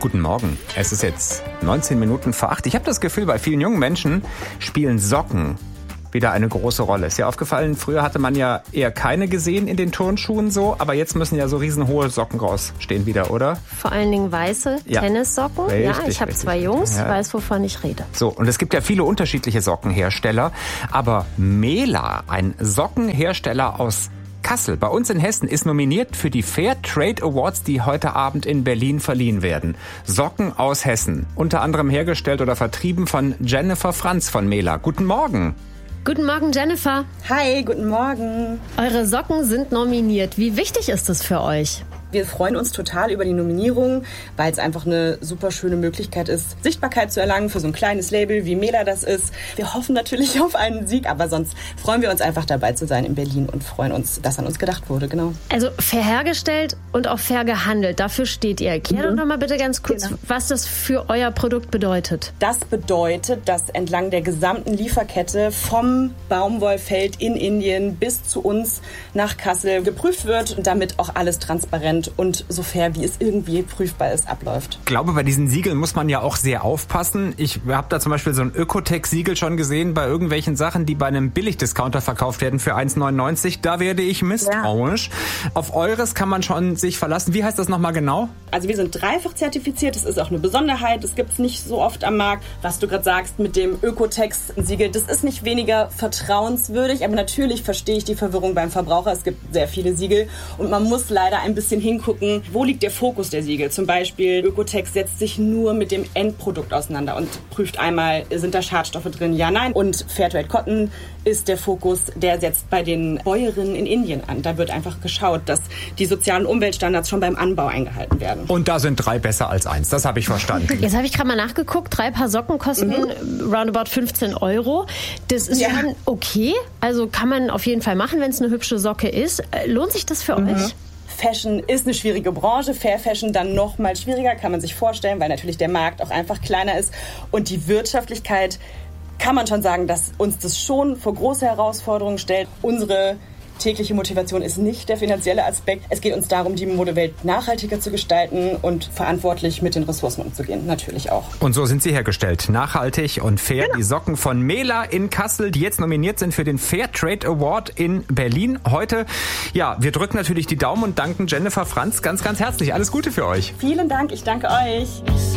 Guten Morgen. Es ist jetzt 19 Minuten vor 8. Ich habe das Gefühl, bei vielen jungen Menschen spielen Socken wieder eine große Rolle. Ist ja aufgefallen, früher hatte man ja eher keine gesehen in den Turnschuhen so, aber jetzt müssen ja so riesenhohe Socken rausstehen wieder, oder? Vor allen Dingen weiße Tennissocken. Richtig, ich habe 2 Jungs, weiß, wovon ich rede. So, und es gibt ja viele unterschiedliche Sockenhersteller, aber Mela, ein Sockenhersteller aus Kassel, bei uns in Hessen, ist nominiert für die Fair Trade Awards, die heute Abend in Berlin verliehen werden. Socken aus Hessen, unter anderem hergestellt oder vertrieben von Jennifer Franz von Mela. Guten Morgen. Guten Morgen, Jennifer. Hi, guten Morgen. Eure Socken sind nominiert. Wie wichtig ist es für euch? Wir freuen uns total über die Nominierung, weil es einfach eine super schöne Möglichkeit ist, Sichtbarkeit zu erlangen für so ein kleines Label, wie Mela das ist. Wir hoffen natürlich auf einen Sieg, aber sonst freuen wir uns einfach dabei zu sein in Berlin und freuen uns, dass an uns gedacht wurde, genau. Also fair hergestellt und auch fair gehandelt, dafür steht ihr. Erklär doch noch mal bitte ganz kurz, was das für euer Produkt bedeutet. Das bedeutet, dass entlang der gesamten Lieferkette vom Baumwollfeld in Indien bis zu uns nach Kassel geprüft wird und damit auch alles transparent und so fair, wie es irgendwie prüfbar ist, abläuft. Ich glaube, bei diesen Siegeln muss man ja auch sehr aufpassen. Ich habe da zum Beispiel so ein Ökotech-Siegel schon gesehen bei irgendwelchen Sachen, die bei einem Billigdiscounter verkauft werden für 1,99. Da werde ich misstrauisch. Ja. Auf eures kann man schon sich verlassen. Wie heißt das nochmal genau? Also wir sind dreifach zertifiziert. Das ist auch eine Besonderheit. Das gibt es nicht so oft am Markt. Was du gerade sagst mit dem Ökotech-Siegel, das ist nicht weniger vertrauenswürdig, aber natürlich verstehe ich die Verwirrung beim Verbraucher. Es gibt sehr viele Siegel und man muss leider ein bisschen hingucken, wo liegt der Fokus der Siegel. Zum Beispiel Ökotech setzt sich nur mit dem Endprodukt auseinander und prüft einmal, sind da Schadstoffe drin, ja, nein. Und Fairtrade Cotton ist der Fokus, der setzt bei den Bäuerinnen in Indien an. Da wird einfach geschaut, dass die sozialen Umweltstandards schon beim Anbau eingehalten werden. Und da sind 3 besser als 1, das habe ich verstanden. Jetzt habe ich gerade mal nachgeguckt, 3 Paar Socken kosten roundabout 15 €. Das ist schon okay, also kann man auf jeden Fall machen, wenn es eine hübsche Socke ist. Lohnt sich das für euch? Fashion ist eine schwierige Branche, Fair Fashion dann noch mal schwieriger, kann man sich vorstellen, weil natürlich der Markt auch einfach kleiner ist und die Wirtschaftlichkeit, kann man schon sagen, dass uns das schon vor große Herausforderungen stellt. Unsere tägliche Motivation ist nicht der finanzielle Aspekt. Es geht uns darum, die Modewelt nachhaltiger zu gestalten und verantwortlich mit den Ressourcen umzugehen, natürlich auch. Und so sind sie hergestellt. Nachhaltig und fair. Genau. Die Socken von Mela in Kassel, die jetzt nominiert sind für den Fair Trade Award in Berlin heute. Ja, wir drücken natürlich die Daumen und danken Jennifer Franz ganz, ganz herzlich. Alles Gute für euch. Vielen Dank, ich danke euch.